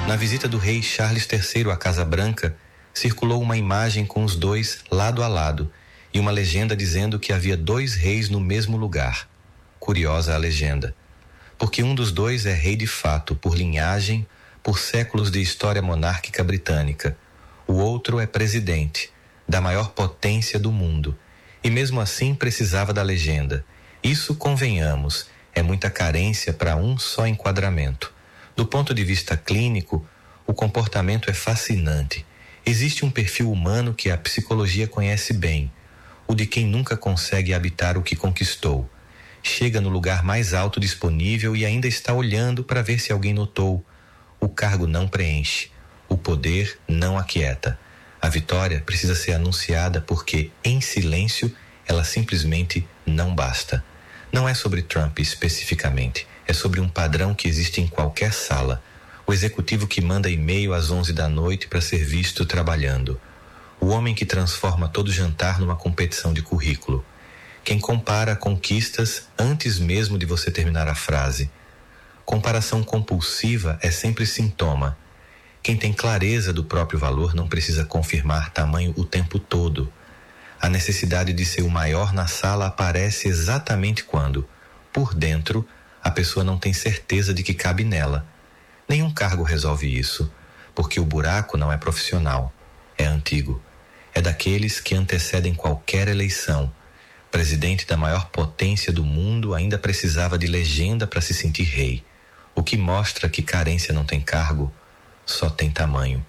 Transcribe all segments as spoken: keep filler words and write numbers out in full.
Na visita do rei Charles terceiro à Casa Branca, circulou uma imagem com os dois lado a lado e uma legenda dizendo que havia dois reis no mesmo lugar. Curiosa a legenda, porque um dos dois é rei de fato, por linhagem, por séculos de história monárquica britânica. O outro é presidente da maior potência do mundo e mesmo assim precisava da legenda. Isso, convenhamos, é muita carência para um só enquadramento. Do ponto de vista clínico, o comportamento é fascinante. Existe um perfil humano que a psicologia conhece bem, o de quem nunca consegue habitar o que conquistou. Chega no lugar mais alto disponível e ainda está olhando para ver se alguém notou. O cargo não preenche, o poder não aquieta. A vitória precisa ser anunciada porque, em silêncio, ela simplesmente não basta. Não é sobre Trump especificamente, é sobre um padrão que existe em qualquer sala. O executivo que manda e-mail às onze da noite para ser visto trabalhando. O homem que transforma todo jantar numa competição de currículo. Quem compara conquistas antes mesmo de você terminar a frase. Comparação compulsiva é sempre sintoma. Quem tem clareza do próprio valor não precisa confirmar tamanho o tempo todo. A necessidade de ser o maior na sala aparece exatamente quando, por dentro, a pessoa não tem certeza de que cabe nela. Nenhum cargo resolve isso, porque o buraco não é profissional, é antigo. É daqueles que antecedem qualquer eleição. Presidente da maior potência do mundo ainda precisava de legenda para se sentir rei, o que mostra que carência não tem cargo, só tem tamanho.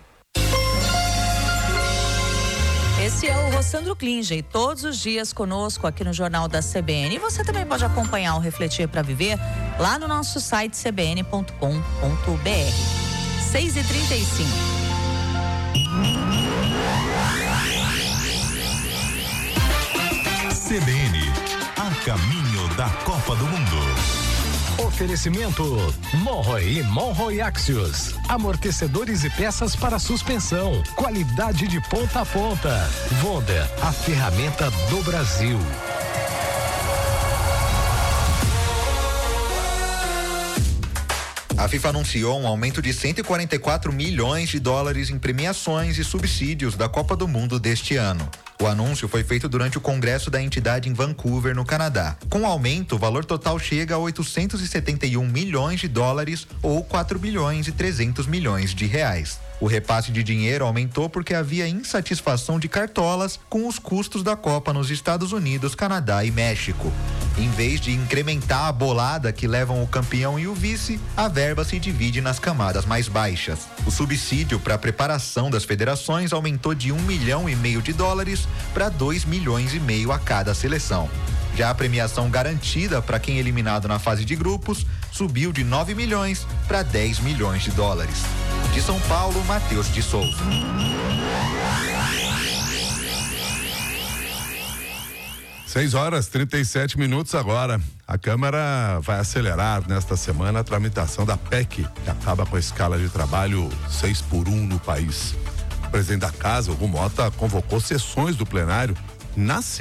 Esse é o Rossandro Klinger, todos os dias conosco aqui no Jornal da C B N. E você também pode acompanhar o Refletir para Viver lá no nosso site c b n ponto com ponto b r. seis e trinta e cinco. C B N, a caminho da Copa do Mundo. Oferecimento Monroe e Monroe Axios. Amortecedores e peças para suspensão. Qualidade de ponta a ponta. Wonder, a ferramenta do Brasil. A FIFA anunciou um aumento de cento e quarenta e quatro milhões de dólares em premiações e subsídios da Copa do Mundo deste ano. O anúncio foi feito durante o congresso da entidade em Vancouver, no Canadá. Com o aumento, o valor total chega a oitocentos e setenta e um milhões de dólares ou quatro bilhões e trezentos milhões de reais. O repasse de dinheiro aumentou porque havia insatisfação de cartolas com os custos da Copa nos Estados Unidos, Canadá e México. Em vez de incrementar a bolada que levam o campeão e o vice, a verba se divide nas camadas mais baixas. O subsídio para a preparação das federações aumentou de um milhão e meio de dólares para dois milhões e meio a cada seleção. Já a premiação garantida para quem é eliminado na fase de grupos subiu de nove milhões para dez milhões de dólares. De São Paulo, Matheus de Souza. seis horas e trinta e sete minutos agora. A Câmara vai acelerar nesta semana a tramitação da P E C, que acaba com a escala de trabalho seis por um no país. O presidente da Casa, Hugo Mota, convocou sessões do plenário na